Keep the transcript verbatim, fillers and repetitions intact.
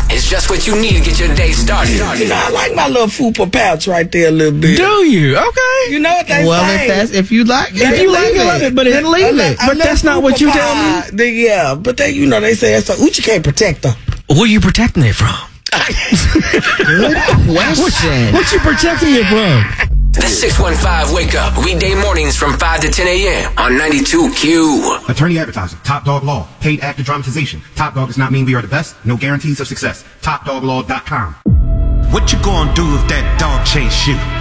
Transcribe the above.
is just what you need to get your day started. You know, I like my little fupa pouch right there a little bit. Do you? Okay. You know what they well, say? if that's if you like it, If you like it, love it, but then leave I it. I But that's not what you tell me. Then, yeah, but they, you know, they say it's a Uchi can't protect them. What are you protecting it from? Good question. What you protecting it from? The six one five Wake Up, weekday mornings from five to ten a.m. on ninety-two Q. Attorney advertising, Top Dog Law, paid actor dramatization. Top Dog does not mean we are the best. No guarantees of success. top dog law dot com. What you gonna do if that dog chase you?